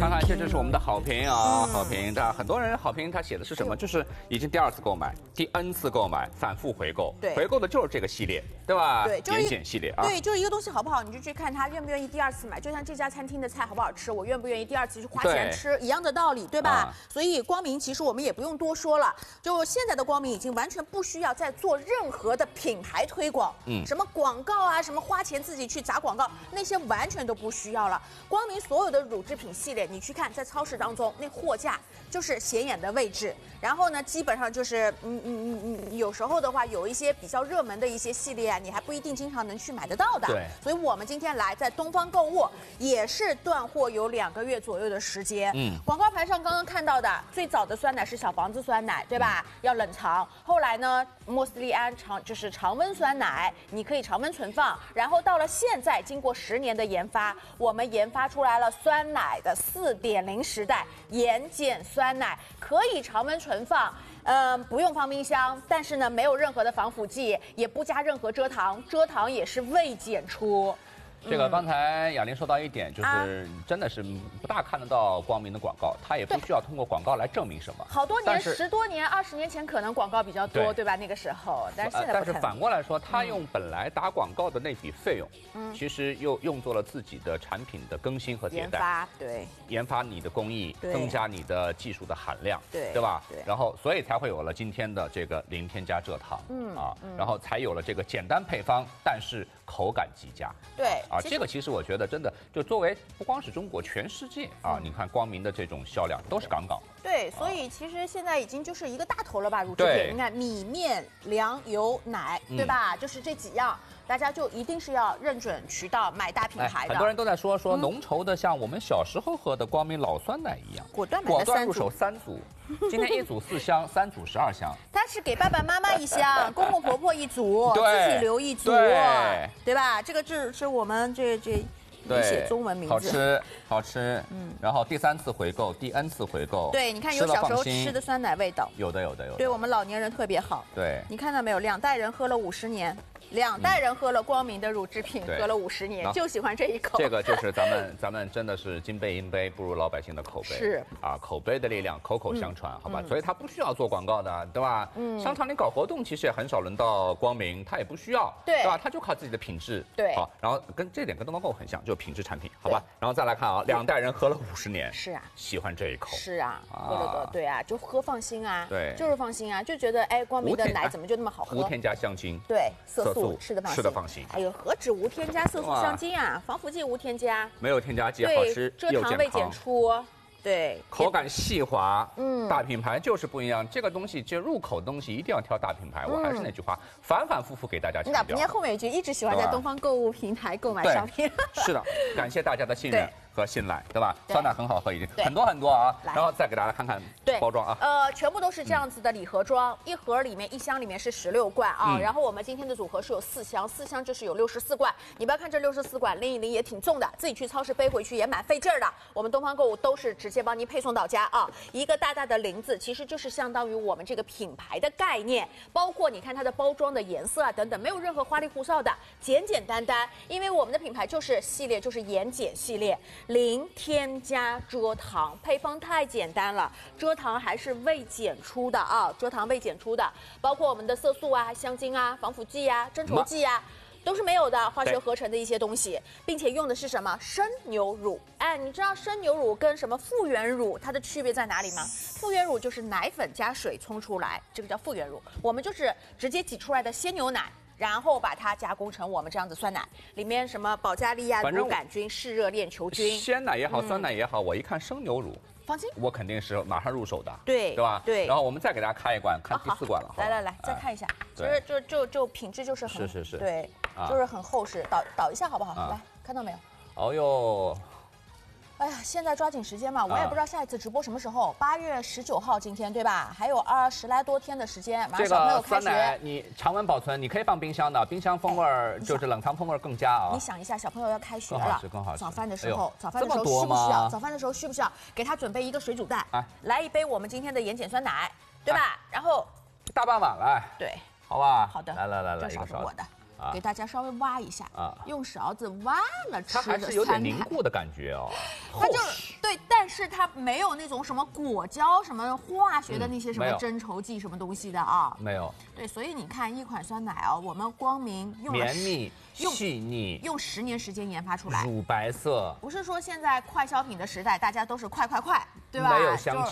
看看，这就是我们的好评啊，好评。但很多人好评他写的是什么？就是已经第2次购买、第 N 次购买、反复回购。 对， 回购的就是这个系列，对吧？ 对， 盐碱系列啊。 对，就是一个东西好不好，你就去看他愿不愿意第2次买。就像这家餐厅的菜好不好吃，我愿不愿意第2次去花钱吃，一样的道理，对吧？所以光明其实我们也不用多说了，就现在的光明已经完全不需要再做任何的品牌推广，什么广告啊，什么花钱自己去砸广告，那些完全都不需要了。光明所有的乳制品系列，你去看在超市当中那货架就是显眼的位置，然后呢，基本上就是有时候的话有一些比较热门的一些系列啊，你还不一定经常能去买得到的。 对， 所以我们今天来在东方购物也是断货有2个月左右的时间。广告牌上刚刚看到的最早的酸奶是小房子酸奶，对吧？要冷藏。后来呢，莫斯利安就是常温酸奶，你可以常温存放。然后到了现在，经过10年的研发，我们研发出来了酸奶的4.0时代盐碱酸奶，可以常温存放。不用放冰箱，但是呢，没有任何的防腐剂，也不加任何蔗糖，蔗糖也是未检出。 这个刚才雅玲说到一点，就是真的是不大看得到光明的广告，它也不需要通过广告来证明什么。 好多年，10多年、20年前可能广告比较多，对吧？那个时候，但是现在不。 但是反过来说，他用本来打广告的那笔费用，其实又用作了自己的产品的更新和迭代，研发你的工艺，增加你的技术的含量，对吧？然后，所以才会有了今天的这个零添加蔗糖，然后才有了这个简单配方，但是口感极佳， 对。 这个其实我觉得真的，就作为不光是中国，全世界啊，你看光明的这种销量都是杠杠。 对，所以其实现在已经就是一个大头了吧，乳制品。你看米面粮油奶，对吧？就是这几样，大家就一定是要认准渠道买大品牌的。 很多人都在说浓稠的，像我们小时候喝的光明老酸奶一样， 果断入手3组，今天1组4箱，3组12箱。 它是给爸爸妈妈1箱，公公婆婆1组，自己留1组，对吧？这个是我们这没写中文名字， 好吃，然后第3次回购，第 N 次回购， 对，你看有小时候吃的酸奶味道， 有的， 对我们老年人特别好， 对， 你看到没有，2代人喝了50年。2代人喝了光明的乳制品，喝了50年，就喜欢这一口。 这个就是咱们真的是金杯银杯不如老百姓的口碑， 是啊，口碑的力量，口口相传，好吧？所以它不需要做广告的，对吧？商场里搞活动其实也很少轮到光明，它也不需要，对吧？它就靠自己的品质， 对， 好，然后跟这点跟东方购物很像，就是品质产品，好吧？然后再来看啊，2代人喝了50年， 是啊， 喜欢这一口， 是啊，喝了多，对啊，就喝放心啊， 对， 就是放心啊，就觉得哎，光明的奶怎么就那么好喝？ 无添加香精， 对，色素吃的放心。哎呦，何止无添加色素香精啊，防腐剂无添加， 没有添加剂，好吃又健康， 蔗糖未检出，对， 口感细滑，大品牌就是不一样。这个东西就入口的东西一定要挑大品牌。我还是那句话，反复给大家强调。 你看后面一句，一直喜欢在东方购物平台购买商品。 是的，感谢大家的信任和信赖，对吧？酸奶很好喝，已经很多啊。然后再给大家看看包装啊， 全部都是这样子的礼盒装，一盒里面1箱里面是16罐啊。然后我们今天的组合是有4箱，4箱就是有64罐。你不要看这64罐，拎一拎也挺重的，自己去超市背回去也蛮费劲儿的。我们东方购物都是直接帮您配送到家啊。一个大大的林字，其实就是相当于我们这个品牌的概念，包括你看它的包装的颜色啊等等，没有任何花里胡哨的，简单，因为我们的品牌就是系列，就是盐碱系列。零添加蔗糖，配方太简单了，蔗糖还是未检出的啊，蔗糖未检出的，包括我们的色素啊、香精啊、防腐剂啊、增稠剂啊。都是没有的化学合成的一些东西，并且用的是什么生牛乳？哎，你知道生牛乳跟什么复原乳它的区别在哪里吗？复原乳就是奶粉加水冲出来，这个叫复原乳。我们就是直接挤出来的鲜牛奶，然后把它加工成我们这样子酸奶，里面什么保加利亚乳杆菌、嗜热链球菌， 鲜奶也好，酸奶也好，我一看生牛乳。 放心， 我肯定是马上入手的， 对吧？ 对。 然后我们再给大家开一罐，看第4罐了。 来，再看一下，其实就品质就是很是， 对，就是很厚实。倒一下好不好？来，看到没有？ 哦呦。 哎呀，现在抓紧时间嘛，我也不知道下一次直播什么时候。8月19号今天对吧？还有20来多天的时间，马上小朋友开学。 酸奶你常温保存，你可以放冰箱的，冰箱风味就是冷藏风味更佳啊。 你想一下，小朋友要开学了， 更好吃。 早饭的时候需不需要？早饭的时候需不需要给他准备一个水煮蛋？来一杯我们今天的盐碱酸奶，对吧？然后大半碗来， 对， 好吧？ 好的， 来， 这勺是我的。给大家稍微挖一下用勺子挖了吃的酸奶， 它还是有点凝固的感觉哦。 它就对，但是它没有那种什么果胶、什么化学的那些什么增稠剂什么东西的啊。 没有。 对，所以你看一款酸奶哦，我们光明用了绵密、细腻， 用10年时间研发出来， 乳白色。 不是说现在快消品的时代，大家都是快，对吧？ 没有香气。